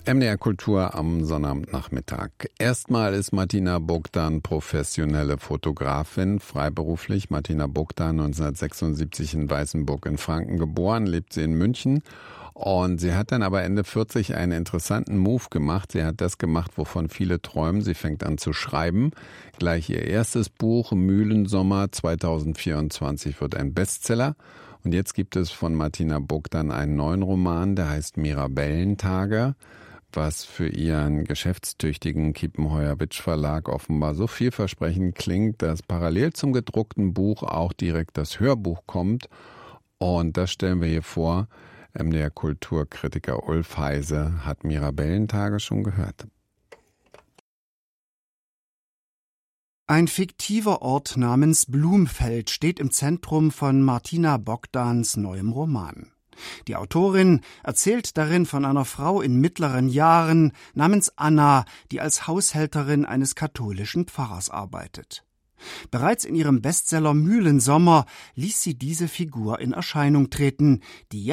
MDR Kultur am Sonnabendnachmittag. Erstmal ist Martina Bogdan professionelle Fotografin, freiberuflich. Martina Bogdan, 1976 in Weißenburg in Franken geboren, lebt sie in München. Und sie hat dann aber Ende 40 einen interessanten Move gemacht. Sie hat das gemacht, wovon viele träumen. Sie fängt an zu schreiben. Gleich ihr erstes Buch, Mühlensommer 2024, wird ein Bestseller. Und jetzt gibt es von Martina Bogdan einen neuen Roman, der heißt Mirabellentage, was für ihren geschäftstüchtigen Kiepenheuer-Witsch Verlag offenbar so vielversprechend klingt, dass parallel zum gedruckten Buch auch direkt das Hörbuch kommt. Und das stellen wir hier vor. Der Kulturkritiker Ulf Heise hat Mirabellentage schon gehört. Ein fiktiver Ort namens Blumfeld steht im Zentrum von Martina Bogdans neuem Roman. Die Autorin erzählt darin von einer Frau in mittleren Jahren namens Anna, die als Haushälterin eines katholischen Pfarrers arbeitet. Bereits in ihrem Bestseller Mühlensommer ließ sie diese Figur in Erscheinung treten, die